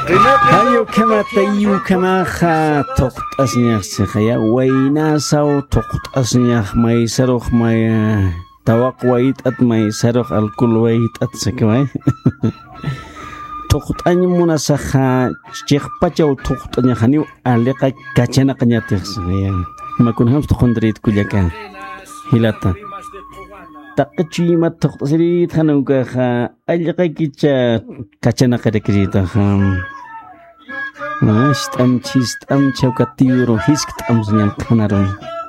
Hayo kamata yu kamaha tokt asnyah sekhaya waina saw tokt asnyah may sarokh may tawak wait at may sarokh alkul wait at sekway tokt anyum muna sakha chekpachaw tokt anya khaniw alqa kachana qanyatih sekhaya makunham tkhondrit kulyaka hilata taqchima tokt sirit khanuka kha alqa kicha kachana qadkrita kham Stam chaucatiro hiskt amzunyan kanaron.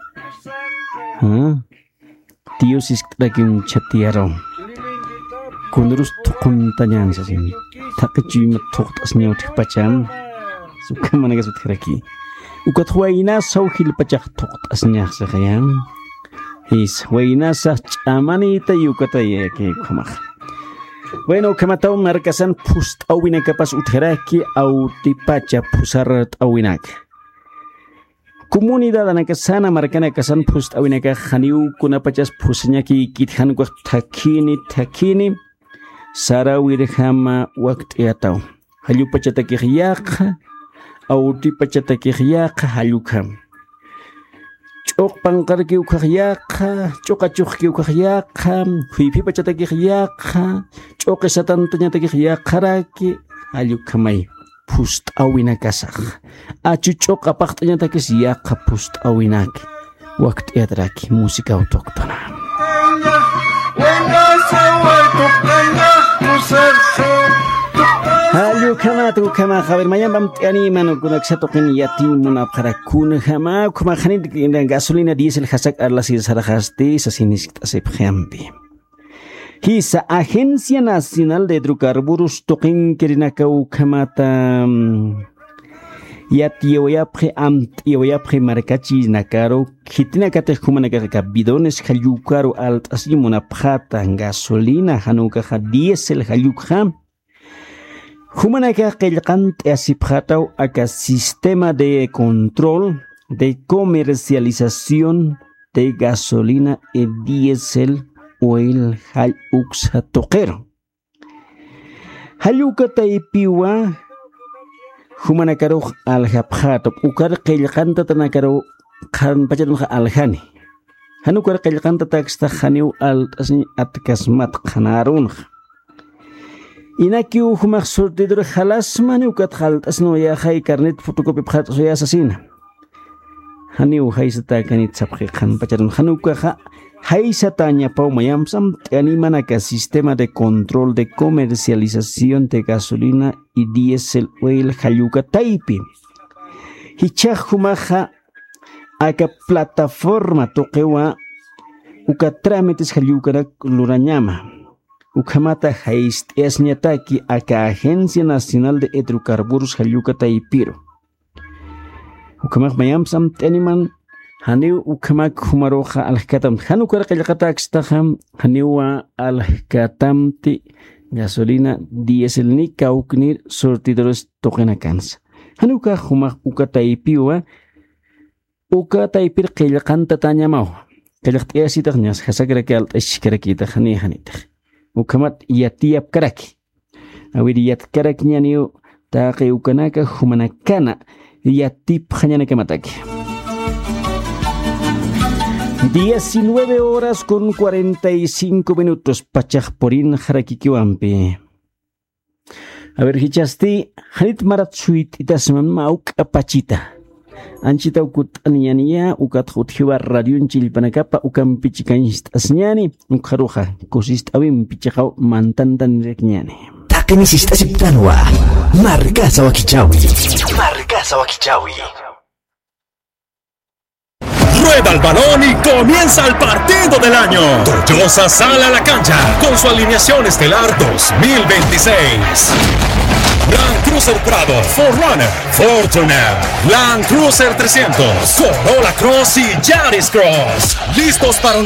Tío sistrakin chatiaro. Kunrus tukuntanyan sa sini. Takijima tuktas niyo tikpacham. Sukamanagas utkiraki. Ukat huayna sauhil pachak tuktas niya sa kayam. His huayna sa chamani tayo kataya kay kumak. Bueno, kamatau markasan pust awina kapas utheraki au tipacha pusar awinak. Komunidad anakasana markana kasan pust awina ka khaniu kuna pachas pusnya ki kithan ko takini sarawir khama waqt yatau. Halu pachata ki riyak au tipachata ki riyak halukam. Chok pangkar ki ukhiyak, chokachuk ki ukhiyak, hipi pachata ki riyak. Chok satan tanya tagi khiyakaraki ayu kamay pust awinak asak achu chok apak tanya tagi siyak pust awinak waktu yadraki musika autoktona ayu kamatu kama khabar mayam bam tiani manu kunak satokin yatim munapkhara kun khama kuma khani gasolina diesel khasak arlasi sarahasti sasinis asep khambi Hisa Agencia Nacional de Hidrocarburos toquen kerinakau kamata yatioyapre marcachi nakaro kitina kate humanaka bidones hayukaro alt asimuna prata gasolina hanuka diesel hayukha humanaka qilqant asipratau aka sistema de control de comercialización de gasolina y diesel oil hal uksa toqero haluka taipiwa humanakaro al habhat ukar qilqanta tanakaro khan pachan alhani hanukar qilqanta taksta khaniu al asni atkasmat khanarun inaki humak surtidor khalas manu kat khalt asno ya khay karnet photocopy phat soya asasina haniu haysata kanit sapqi khan pachan hanuka kha Haisatanya pau mayam sam animan a sistema de control de comercialización de gasolina y diesel oil hayuka taipi. Hichajumaja aka plataforma toquewa uka trámites hayuka luranyama. Ukamata haist esnyataki aka Agencia Nacional de Hidrocarburos hayuka taipiro. Ukamaj mayam sam animan Haniu ukamak humaroja alkatam hanukar qilqataxtaham haniwa alkatamti gasolina diesel ni kauknir surtidores toqenakans hanuka humak ukataipiwa ukataipir qilqanta tañamau qilqtiasitaqñas hasakraki altashkarakita hanitaq ukamat yatiyap karaki awiri yatkaraki ñaniu taqi ukanaka humanakana yatip hañanakamataki 19 horas con 45 minutos Pachajporin Jaraquiquiwampi. A ver, hichasti, Hanit Maratsuit itasman mauk apachita. Anchita ukut aniania, ukat huthiwa radion chilpanakapa, ukam pichikanist asñani, ukharuja, kusist awim pichajau mantantan rekñani. Takenisist asiptanwa, Marcasa Wakichawi. Marcasa Wakichawi. Rueda el balón y comienza el partido del año. Toyosa sale a la cancha con su alineación estelar 2026. Land Cruiser Prado, 4Runner, Fortuner, Land Cruiser 300, Corolla Cross y Yaris Cross. Listos para un